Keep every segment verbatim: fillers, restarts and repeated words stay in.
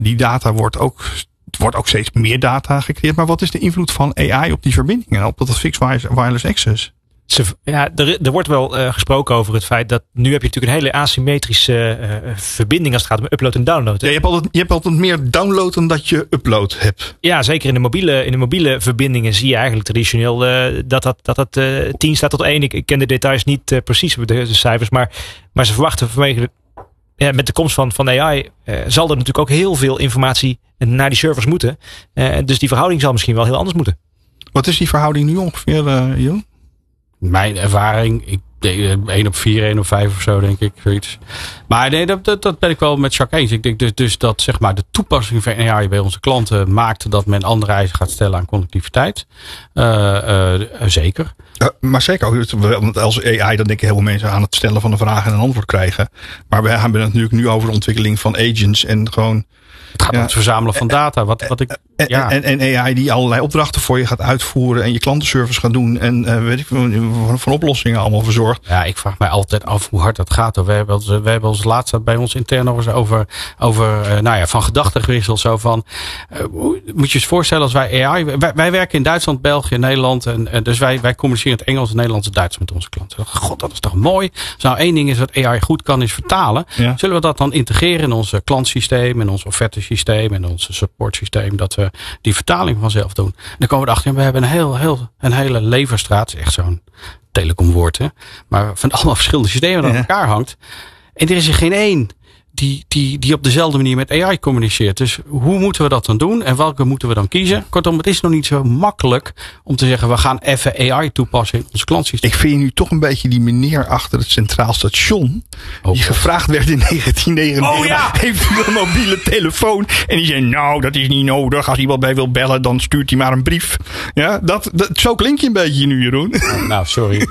die data wordt ook, wordt ook steeds meer data gecreëerd. Maar wat is de invloed van A I op die verbindingen? Op dat fixed wireless access? Ja, er, er wordt wel uh, gesproken over het feit dat nu heb je natuurlijk een hele asymmetrische uh, verbinding als het gaat om upload en download. Ja, je hebt altijd, je hebt altijd meer download dan dat je upload hebt. Ja, zeker in de mobiele, in de mobiele verbindingen zie je eigenlijk traditioneel uh, dat dat, dat, dat uh, tien staat tot één. Ik, ik ken de details niet uh, precies, de, de cijfers, maar, maar ze verwachten vanwege de, ja, met de komst van, van A I uh, zal er natuurlijk ook heel veel informatie naar die servers moeten. Uh, dus die verhouding zal misschien wel heel anders moeten. Wat is die verhouding nu ongeveer, uh, Jeroen? Mijn ervaring, ik één op vier, één op vijf of zo, denk ik. Zoiets. Maar nee, dat, dat, dat ben ik wel met Jacques eens. Ik denk dus, dus dat zeg maar, de toepassing van A I bij onze klanten maakt dat men andere eisen gaat stellen aan connectiviteit. Uh, uh, zeker. Uh, maar zeker ook, want als A I, dan denken heel veel mensen aan het stellen van een vraag en een antwoord krijgen. Maar we hebben het natuurlijk nu over de ontwikkeling van agents en gewoon... Het gaat ja. om het verzamelen van data. Wat, wat ik, ja. en, en, en A I die allerlei opdrachten voor je gaat uitvoeren en je klantenservice gaat doen en uh, weet ik van, van oplossingen allemaal verzorgt. Ja, ik vraag mij altijd af hoe hard dat gaat. We hebben, we hebben ons laatst bij ons intern nog eens over, over uh, nou ja, van gedachten gewisseld. Zo van, uh, moet je je voorstellen als wij A I, wij, wij werken in Duitsland, België, Nederland en uh, dus wij, wij communiceren het Engels, het Nederlands en Duits met onze klanten. God, dat is toch mooi. Dus nou, één ding is wat A I goed kan is vertalen. Ja. Zullen we dat dan integreren in ons klantsysteem, in ons offertesysteem, in ons supportsysteem, dat we die vertaling vanzelf doen. En dan komen we erachter, we hebben een, heel, heel, een hele leverstraat, echt zo'n telecomwoord, hè, maar van allemaal verschillende systemen dat aan elkaar hangt. En er is er geen één die, die, die op dezelfde manier met A I communiceert. Dus hoe moeten we dat dan doen? En welke moeten we dan kiezen? Kortom, het is nog niet zo makkelijk om te zeggen, we gaan even A I toepassen in ons klantsysteem. Ik vind je nu toch een beetje die meneer achter het Centraal Station, oh, die gevraagd werd in negentien negenennegentig. Oh ja! Heeft u een mobiele telefoon? En die zei, nou, dat is niet nodig. Als iemand bij wil bellen, dan stuurt hij maar een brief. Ja, dat, dat, zo klink je een beetje nu, Jeroen. Oh, nou, sorry.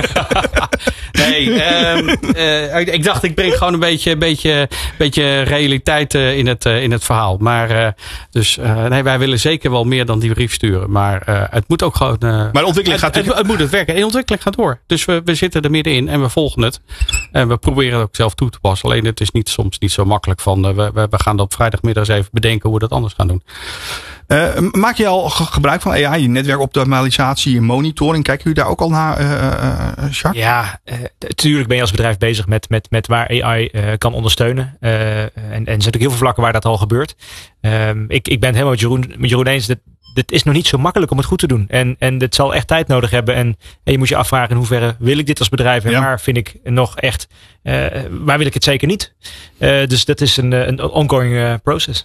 nee, um, uh, ik, ik dacht, ik breng gewoon een beetje, een beetje, beetje realiteit uh, in, het, uh, in het verhaal. Maar uh, dus, uh, nee, wij willen zeker wel meer dan die brief sturen. Maar uh, het moet ook gewoon... Uh, maar de ontwikkeling het, gaat... Het, het moet het werken. De ontwikkeling gaat door. Dus we, we zitten er middenin en we volgen het. En we proberen het ook zelf toe te passen. Alleen het is niet, soms niet zo makkelijk van... Uh, we, we gaan dat op vrijdagmiddag eens even bedenken hoe we dat anders gaan doen. Uh, maak je al gebruik van A I, netwerkoptimalisatie en monitoring? Kijken jullie daar ook al naar, uh, uh, Jacques? Ja, natuurlijk uh, ben je als bedrijf bezig met, met, met waar A I uh, kan ondersteunen. Uh, en, en er zijn natuurlijk heel veel vlakken waar dat al gebeurt. Uh, ik, ik ben het helemaal met Jeroen, met Jeroen eens. Dat, dit is nog niet zo makkelijk om het goed te doen. En, en het zal echt tijd nodig hebben. En, en je moet je afvragen in hoeverre wil ik dit als bedrijf? En ja. waar vind ik nog echt, uh, waar wil ik het zeker niet? Uh, dus dat is een, een ongoing uh, process.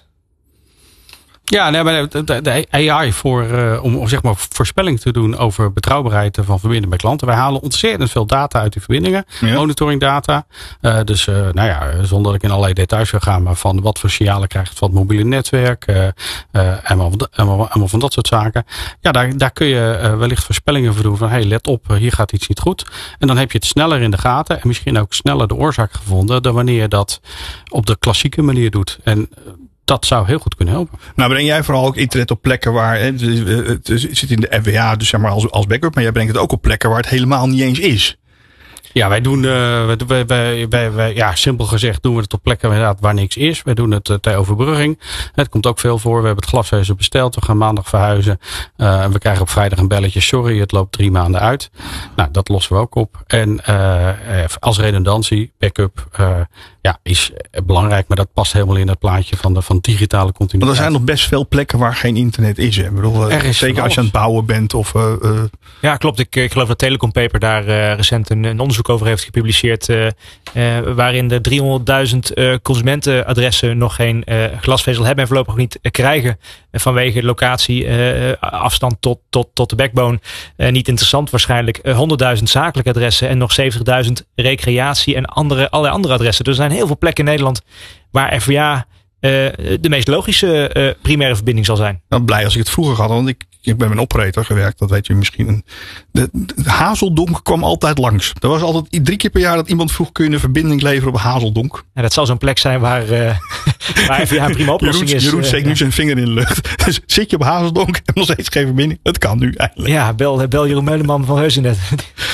Ja, nee, maar de, de, de A I voor, uh, om, om zeg maar voorspelling te doen over betrouwbaarheid van verbindingen bij klanten. Wij halen ontzettend veel data uit die verbindingen. Ja. Monitoring data. Uh, dus uh, nou ja, zonder dat ik in allerlei details wil gaan, maar van wat voor signalen krijgt het van het mobiele netwerk. Uh, uh, en allemaal van dat soort zaken. Ja, daar, daar kun je uh, wellicht voorspellingen voor doen van hey, let op, hier gaat iets niet goed. En dan heb je het sneller in de gaten en misschien ook sneller de oorzaak gevonden dan wanneer je dat op de klassieke manier doet. En dat zou heel goed kunnen helpen. Nou, breng jij vooral ook internet op plekken waar het, het zit in de F W A, dus zeg maar als, als backup, maar jij brengt het ook op plekken waar het helemaal niet eens is. Ja, wij doen, uh, wij, wij, wij, wij, ja, simpel gezegd doen we het op plekken inderdaad waar niks is. Wij doen het uh, ter overbrugging. Het komt ook veel voor. We hebben het glasvezel besteld. We gaan maandag verhuizen. Uh, en we krijgen op vrijdag een belletje. Sorry, het loopt drie maanden uit. Nou, dat lossen we ook op. En uh, als redundantie, backup, uh, ja, is belangrijk. Maar dat past helemaal in het plaatje van de van digitale continuïteit. Want er zijn nog best veel plekken waar geen internet is. Hè? Ik bedoel, er is zeker als je aan het bouwen bent. Of, uh, uh... Ja, klopt. Ik, ik geloof dat Telecom Paper daar uh, recent een, een onderzoek over heeft gepubliceerd. Uh, uh, waarin de driehonderdduizend uh, consumentenadressen nog geen uh, glasvezel hebben. En voorlopig niet uh, krijgen. Uh, vanwege locatie, uh, afstand tot, tot, tot de backbone. Uh, niet interessant waarschijnlijk. Uh, honderdduizend zakelijke adressen. En nog zeventigduizend recreatie en andere, allerlei andere adressen. Dus er zijn heel veel plekken in Nederland waar F W A uh, de meest logische uh, primaire verbinding zal zijn. Nou, blij als ik het vroeger had, want ik, ik ben met een operator gewerkt, dat weet je misschien. De, de Hazeldonk kwam altijd langs. Er was altijd drie keer per jaar dat iemand vroeg, kun je een verbinding leveren op Hazeldonk? Ja, dat zal zo'n plek zijn waar, uh, waar F W A een prima oplossing Jeroen, is. Jeroen steekt uh, nu zijn vinger in de lucht. Dus zit je op Hazeldonk en nog steeds geen verbinding? Het kan nu eigenlijk. Ja, bel, bel Jeroen Meuleman van Heuzenet.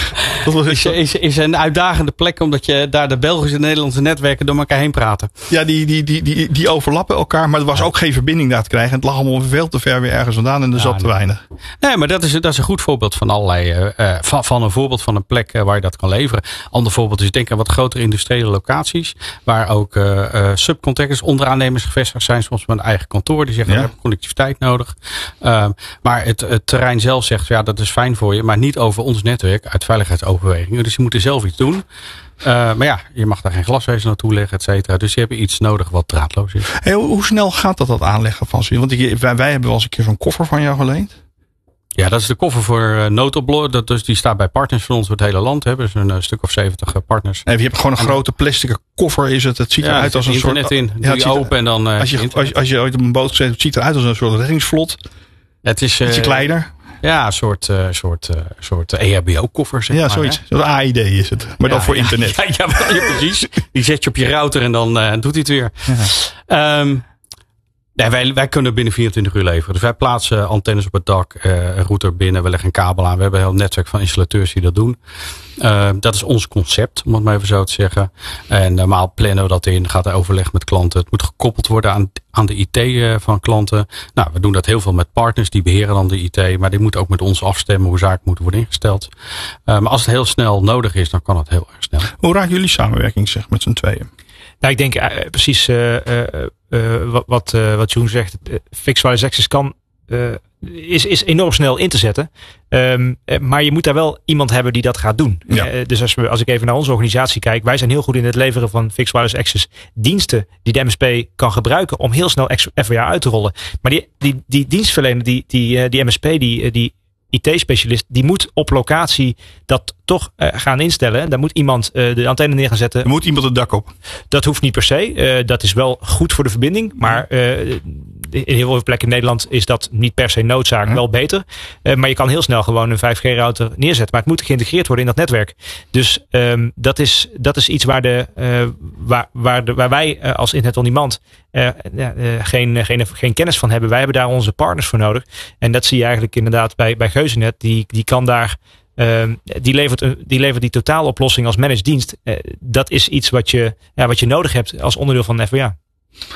Dat was is, is, is een uitdagende plek, omdat je daar de Belgische en Nederlandse netwerken door elkaar heen praten. Ja, die, die, die, die, die overlappen elkaar, maar er was ook geen verbinding daar te krijgen. Het lag allemaal veel te ver weer ergens vandaan en er ja, zat te nee. weinig. Nee, maar dat is, dat is een goed voorbeeld van allerlei, uh, van, van een voorbeeld van een plek uh, waar je dat kan leveren. Ander voorbeeld is denk aan wat grotere industriële locaties, waar ook uh, uh, subcontractors, onderaannemers gevestigd zijn, soms met een eigen kantoor. Die zeggen, ja. we hebben connectiviteit nodig. Uh, maar het, het terrein zelf zegt, ja, dat is fijn voor je, maar niet over ons netwerk uit veiligheidsoverwegingen. Dus je moet er zelf iets doen. Uh, maar ja, je mag daar geen glasvezel naartoe leggen, et cetera. Dus je hebt iets nodig wat draadloos is. Hey, hoe, hoe snel gaat dat, dat aanleggen van zin? Want ik, wij, wij hebben wel eens een keer zo'n koffer van jou geleend. Ja, dat is de koffer voor uh, noodoplossing. Dat dus, die staat bij partners van ons door het hele land. Hebben dus een uh, stuk of zeventig uh, partners. En je hebt gewoon een en, grote plastic koffer. Is het? Het ziet ja, eruit als een internet soort. In, doe ja, je open en dan. Uh, als, je, als, je, als je ooit op een boot gezet, het ziet eruit als een soort reddingsvlot. Het is uh, ietsje kleiner. Ja, een soort, uh, soort, uh, soort E H B O-koffer. Zeg ja, maar, zoiets. Hè? Zo'n A I D is het. Maar ja, dan voor ja, internet. Ja, ja, ja, ja, precies. Die zet je op je router en dan uh, doet hij het weer. Ja. Um, nee, wij, wij kunnen binnen vierentwintig uur leveren. Dus wij plaatsen antennes op het dak, uh, een router binnen, we leggen een kabel aan. We hebben een heel netwerk van installateurs die dat doen. Uh, dat is ons concept, om het maar even zo te zeggen. En normaal plannen we dat in, gaat er overleg met klanten. Het moet gekoppeld worden aan, aan de I T uh, van klanten. Nou, we doen dat heel veel met partners, die beheren dan de I T. Maar die moeten ook met ons afstemmen hoe zaken moeten worden ingesteld. Uh, maar als het heel snel nodig is, dan kan het heel erg snel. Hoe raakt jullie samenwerking zeg, met z'n tweeën? Nou, ik denk uh, precies uh, uh, uh, wat, wat, uh, wat Jeroen zegt. Uh, Fixed Wireless Access kan... Uh, is, is enorm snel in te zetten. Um, maar je moet daar wel iemand hebben die dat gaat doen. Ja. Uh, dus als, we, als ik even naar onze organisatie kijk. Wij zijn heel goed in het leveren van Fixed Wireless Access diensten die de M S P kan gebruiken om heel snel F W A uit te rollen. Maar die, die, die dienstverlener, die, die, die M S P, die, die I T-specialist, die moet op locatie dat toch uh, gaan instellen. Daar moet iemand uh, de antenne neer gaan zetten. Er moet iemand het dak op. Dat hoeft niet per se. Uh, dat is wel goed voor de verbinding. Maar uh, in heel veel plekken in Nederland is dat niet per se noodzaak. Ja. Wel beter. Uh, maar je kan heel snel gewoon een vijf G router neerzetten. Maar het moet geïntegreerd worden in dat netwerk. Dus um, dat, is, dat is iets waar, de, uh, waar, waar, de, waar wij uh, als Internet on Demand uh, uh, geen, geen, geen kennis van hebben. Wij hebben daar onze partners voor nodig. En dat zie je eigenlijk inderdaad bij, bij Geuzennet. Die, die kan daar... Uh, die, levert een, die levert die totaaloplossing als managed dienst. Uh, dat is iets wat je, ja, wat je nodig hebt als onderdeel van F W A.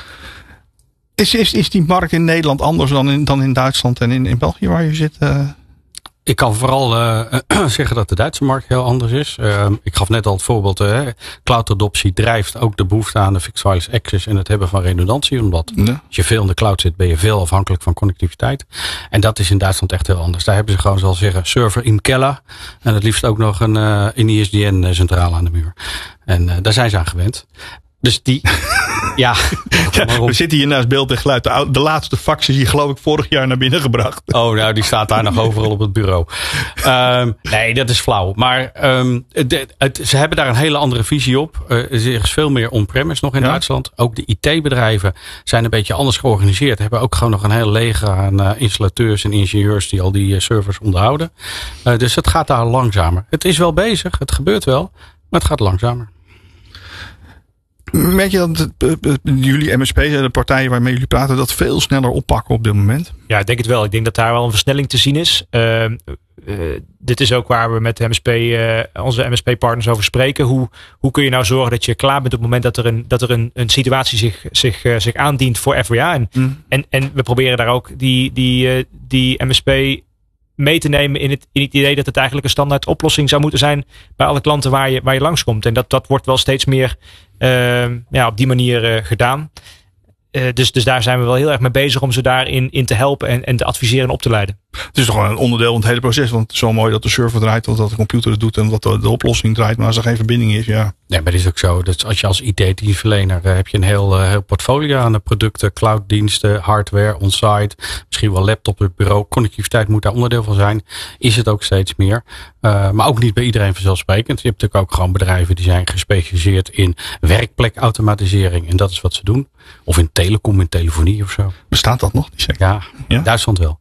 Is, is, is die markt in Nederland anders dan in, dan in Duitsland en in, in België waar je zit? Uh... Ik kan vooral uh, zeggen dat de Duitse markt heel anders is. Uh, ik gaf net al het voorbeeld. Uh, cloud-adoptie drijft ook de behoefte aan de Fixed Wireless Access en het hebben van redundantie. Omdat ja. als je veel in de cloud zit, ben je veel afhankelijk van connectiviteit. En dat is in Duitsland echt heel anders. Daar hebben ze gewoon, zoals zeggen, server in keller. En het liefst ook nog een, uh, een I S D N-centrale aan de muur. En uh, daar zijn ze aan gewend. Dus die... Ja, ja, we zitten hier naast beeld en geluid. De, de laatste fax is hier geloof ik vorig jaar naar binnen gebracht. Oh, nou die staat daar nog overal op het bureau. Um, nee, dat is flauw. Maar um, de, het, ze hebben daar een hele andere visie op. Uh, er is veel meer on-premise nog in ja. Duitsland. Ook de I T-bedrijven zijn een beetje anders georganiseerd. Hebben ook gewoon nog een heel leger aan uh, installateurs en ingenieurs die al die uh, servers onderhouden. Uh, dus het gaat daar langzamer. Het is wel bezig, het gebeurt wel, maar het gaat langzamer. Merk je dat uh, jullie M S P's en de partijen waarmee jullie praten dat veel sneller oppakken op dit moment? Ja, ik denk het wel. Ik denk dat daar wel een versnelling te zien is. Uh, uh, dit is ook waar we met de M S P, uh, onze M S P-partners over spreken. Hoe, hoe kun je nou zorgen dat je klaar bent op het moment dat er een, dat er een, een situatie zich, zich, uh, zich aandient voor F W A? En, mm. en, en we proberen daar ook die, die, uh, die M S P mee te nemen in het, in het idee dat het eigenlijk een standaard oplossing zou moeten zijn bij alle klanten waar je, waar je langskomt. En dat, dat wordt wel steeds meer uh, ja, op die manier uh, gedaan. Uh, dus, dus daar zijn we wel heel erg mee bezig om ze daarin in te helpen en, en te adviseren en op te leiden. Het is toch gewoon een onderdeel van het hele proces. Want het is zo mooi dat de server draait, of dat de computer het doet en dat de, de oplossing draait. Maar als er geen verbinding is, ja. Nee, maar dat is ook zo. Dus als je als I T-dienstverlener uh, heb je een heel, uh, heel portfolio aan de producten, clouddiensten, hardware, on-site, misschien wel laptop op het bureau. Connectiviteit moet daar onderdeel van zijn. Is het ook steeds meer. Uh, maar ook niet bij iedereen vanzelfsprekend. Je hebt natuurlijk ook gewoon bedrijven die zijn gespecialiseerd in werkplekautomatisering. En dat is wat ze doen. Of in telecom, in telefonie of zo. Bestaat dat nog? Die ja, ja, Duitsland wel.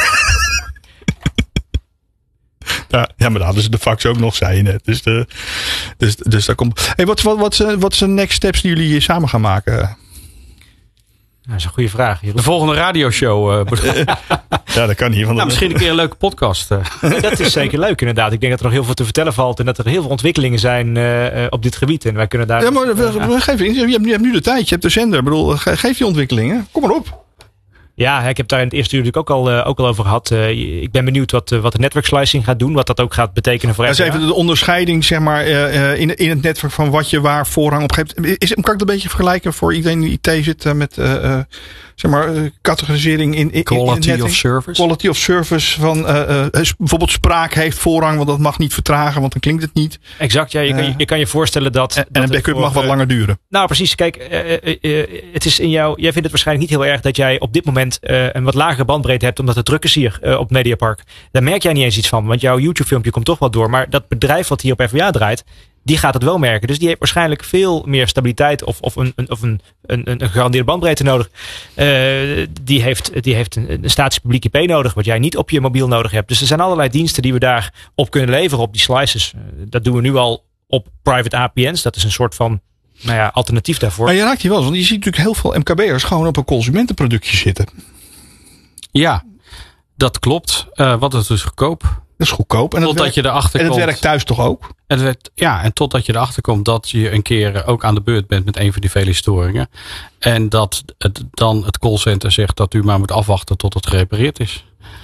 Ja, ja, maar daar hadden ze de fax ook nog, zei je net. Dus, de, dus, dus daar komt. Hey, wat, wat, wat, wat zijn next steps die jullie hier samen gaan maken? dat is een goede vraag. De volgende radioshow. Uh, ja, dat kan niet. Nou, misschien een keer een leuke podcast. Uh. Dat is zeker leuk inderdaad. Ik denk dat er nog heel veel te vertellen valt. En dat er heel veel ontwikkelingen zijn uh, op dit gebied. En wij kunnen daar... Ja, maar uh, geef in. Je hebt, je hebt nu de tijd. Je hebt de zender. Ik bedoel, geef die ontwikkelingen. Kom maar op. Ja, ik heb daar in het eerste uur natuurlijk ook al, uh, ook al over gehad. Uh, ik ben benieuwd wat, uh, wat de network slicing gaat doen. Wat dat ook gaat betekenen voor ja, dat is even de onderscheiding zeg maar, uh, in, in het netwerk van wat je waar voorrang op geeft. Is, kan ik dat een beetje vergelijken voor iedereen die I T zit uh, met uh, uh, zeg maar, uh, categorisering in, in, Quality in het of service. Quality of service. Van uh, uh, bijvoorbeeld spraak heeft voorrang, want dat mag niet vertragen, want dan klinkt het niet. Exact, ja. Je, uh, kan, je, je kan je voorstellen dat... En, dat en een backup voor, mag wat langer duren. Nou, precies. Kijk, uh, uh, uh, het is in jou, jij vindt het waarschijnlijk niet heel erg dat jij op dit moment uh, een wat lagere bandbreedte hebt, omdat het druk is hier uh, op Mediapark. Daar merk jij niet eens iets van, want jouw YouTube filmpje komt toch wel door. Maar dat bedrijf wat hier op F V A draait, die gaat het wel merken. Dus die heeft waarschijnlijk veel meer stabiliteit of, of, een, een, of een, een, een gegarandeerde bandbreedte nodig. Uh, die heeft, die heeft een, een statisch publiek I P nodig, wat jij niet op je mobiel nodig hebt. Dus er zijn allerlei diensten die we daar op kunnen leveren op die slices. Uh, dat doen we nu al op private A P N's. Dat is een soort van nou ja, alternatief daarvoor. Maar je raakt hier wel eens, want je ziet natuurlijk heel veel M K B'ers gewoon op een consumentenproductje zitten. Ja, dat klopt. Uh, want het is goedkoop. Dat is goedkoop. En totdat je erachter komt. En komt. het werkt thuis toch ook? En het, ja, en totdat je erachter komt dat je een keer ook aan de beurt bent met een van die vele storingen. En dat het, dan het callcenter zegt dat u maar moet afwachten tot het gerepareerd is.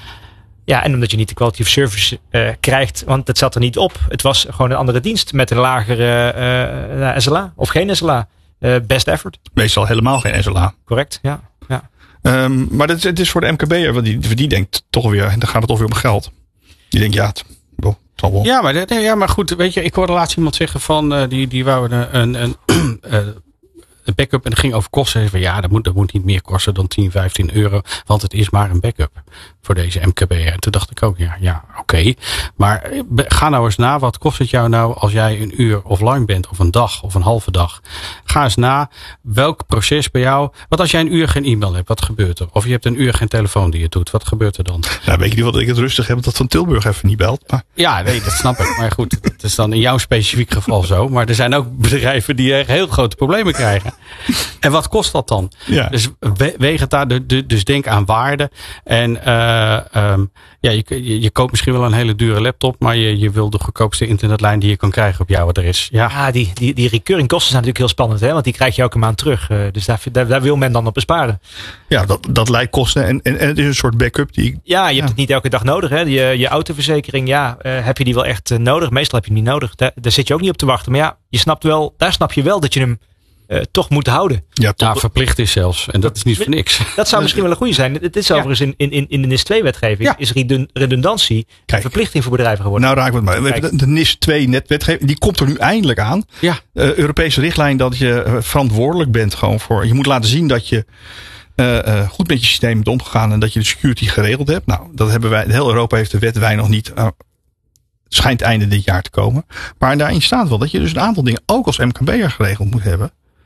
Ja, en omdat je niet de quality of service uh, krijgt, want het zat er niet op. Het was gewoon een andere dienst met een lagere uh, S L A of geen S L A. Uh, best effort. Meestal helemaal geen S L A. Correct, ja. ja. Um, maar het, het is voor de M K B'er, want die, die denkt toch weer, dan gaat het toch weer om geld. Die denkt, ja, het, oh, het zal wel. Ja maar, nee, ja, maar goed, weet je, ik hoorde laatst iemand zeggen van, uh, die, die wou een, een, een, uh, een backup en dat ging over kosten. Van, ja, dat moet, dat moet niet meer kosten dan tien, vijftien euro, want het is maar een backup voor deze M K B'er. En toen dacht ik ook, ja, ja oké. Okay. Maar ga nou eens na, wat kost het jou nou als jij een uur offline bent, of een dag, of een halve dag. Ga eens na, welk proces bij jou, wat als jij een uur geen e-mail hebt, wat gebeurt er? Of je hebt een uur geen telefoon die je doet, wat gebeurt er dan? Nou, weet je niet wat ik het rustig heb, dat Van Tilburg even niet belt. Maar... Ja, nee, dat snap ik. Maar goed, dat is dan in jouw specifiek geval zo. Maar er zijn ook bedrijven die er heel grote problemen krijgen. En wat kost dat dan? Ja. Dus weeg het daar, de, de, dus denk aan waarde. En uh, um, ja, je, je, je koopt misschien wel een hele dure laptop, maar je, je wil de goedkoopste internetlijn die je kan krijgen op jouw adres. Ja, ja die, die, die recurring kosten zijn natuurlijk heel spannend, hè? Want die krijg je elke maand terug. Uh, dus daar, daar, daar wil men dan op besparen. Ja, dat, dat lijkt kosten. En, en, en het is een soort backup. Die, ja, je hebt ja. het niet elke dag nodig. Hè? Je, je autoverzekering, ja, uh, heb je die wel echt uh, nodig? Meestal heb je hem niet nodig. Daar, daar zit je ook niet op te wachten. Maar ja, je snapt wel, daar snap je wel dat je hem Uh, toch moet houden. Ja, ja, verplicht is zelfs. En dat is niet voor niks. Dat zou misschien wel een goede zijn. Het is ja. overigens in, in, in de N I S twee wetgeving ja. is redundantie een verplichting voor bedrijven geworden. Nou raak we het maar. De, de N I S twee netwetgeving, die komt er nu eindelijk aan. Ja. Uh, Europese richtlijn dat je uh, verantwoordelijk bent gewoon voor. Je moet laten zien dat je uh, uh, goed met je systeem bent omgegaan en dat je de security geregeld hebt. Nou, dat hebben wij. Heel Europa heeft de wet, wij nog niet. Uh, schijnt einde dit jaar te komen. Maar daarin staat wel dat je dus een aantal dingen ook als M K B'er geregeld moet hebben.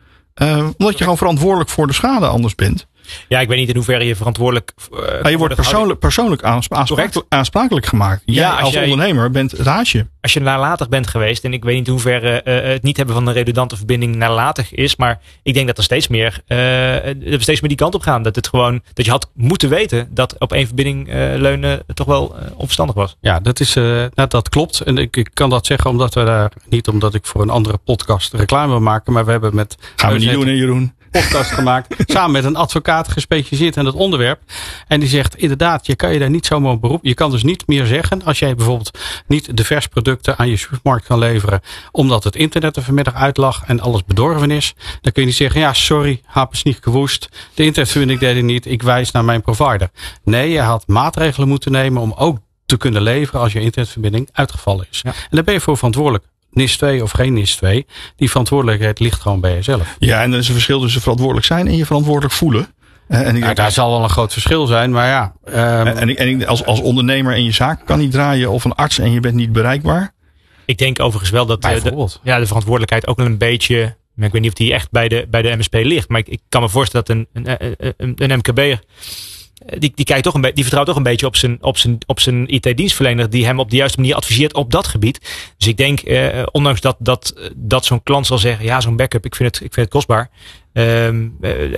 Uh, omdat je gewoon verantwoordelijk voor de schade anders bent. Ja, ik weet niet in hoeverre je verantwoordelijk... Uh, nou, je wordt persoonlijk, persoonlijk aansprakelijk, aansprakelijk gemaakt. Jij ja, als, als jij, ondernemer bent het haasje. Als je nalatig bent geweest, en ik weet niet in hoeverre uh, het niet hebben van een redundante verbinding nalatig is, maar ik denk dat er steeds meer, uh, er steeds meer die kant op gaan. Dat het gewoon, dat je had moeten weten dat op één verbinding uh, leunen toch wel uh, onverstandig was. Ja, dat is, uh, nou, dat klopt. En ik, ik kan dat zeggen omdat we daar, niet omdat ik voor een andere podcast reclame wil maken, maar we hebben met... Gaan we niet doen, hè, Jeroen? podcast gemaakt. Samen met een advocaat gespecialiseerd in het onderwerp. En die zegt inderdaad, je kan je daar niet zomaar op beroepen. Je kan dus niet meer zeggen, als jij bijvoorbeeld niet de versproducten aan je supermarkt kan leveren, omdat het internet er vanmiddag uit lag en alles bedorven is. Dan kun je niet zeggen, ja sorry, hap is niet gewoest. De internetverbinding deed het niet, ik wijs naar mijn provider. Nee, je had maatregelen moeten nemen om ook te kunnen leveren als je internetverbinding uitgevallen is. Ja. En daar ben je voor verantwoordelijk. N I S twee of geen N I S twee. Die verantwoordelijkheid ligt gewoon bij jezelf. Ja, en er is een verschil tussen verantwoordelijk zijn en je verantwoordelijk voelen. En ik, ja, daar zal wel een groot verschil zijn, maar ja. Um, en ik, en ik, als, als ondernemer en je zaak kan niet draaien of een arts en je bent niet bereikbaar. Ik denk overigens wel dat de, de, ja, de verantwoordelijkheid ook wel een beetje, ik weet niet of die echt bij de, bij de M S P ligt, maar ik, ik kan me voorstellen dat een, een, een, een M K B'er Die, die, kijkt toch een be- die vertrouwt toch een beetje op zijn, op zijn, op zijn I T-dienstverlener die hem op de juiste manier adviseert op dat gebied. Dus ik denk, eh, ondanks dat, dat, dat zo'n klant zal zeggen, ja, zo'n backup, ik vind het, ik vind het kostbaar. Um, uh,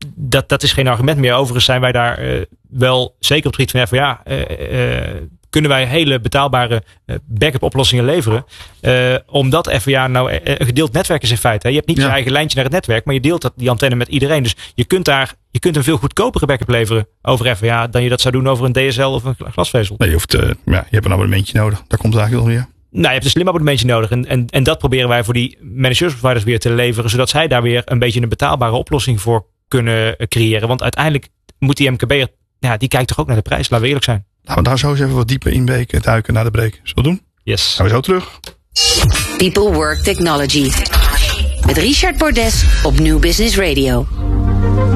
dat, dat is geen argument meer. Overigens zijn wij daar uh, wel, zeker op het gebied van F W A, uh, uh, kunnen wij hele betaalbare uh, backup oplossingen leveren. Uh, omdat F W A nou uh, een gedeeld netwerk is in feite. Hè. Je hebt niet ja. je eigen lijntje naar het netwerk, maar je deelt dat, die antenne met iedereen. Dus je kunt daar, je kunt een veel goedkopere backup leveren over F W A dan je dat zou doen over een D S L of een glasvezel. Nee, je, hoeft, uh, ja, je hebt een abonnementje nodig. Daar komt het eigenlijk wel weer. Nou, je hebt een slim abonnementje nodig. En, en, en dat proberen wij voor die managed providers weer te leveren. Zodat zij daar weer een beetje een betaalbare oplossing voor kunnen creëren. Want uiteindelijk moet die M K B'er, ja, die kijkt toch ook naar de prijs. Laten we eerlijk zijn. Laten we daar zo eens even wat dieper in duiken na de break. Zullen we doen? Yes. Gaan we zo terug. People Work Technology. Met Richard Bordes op New Business Radio.